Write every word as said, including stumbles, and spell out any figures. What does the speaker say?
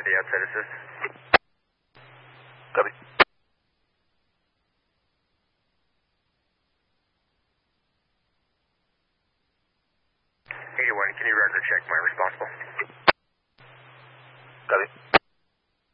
the outside assist. Copy. eighty-one, can you record check my responsible? Copy.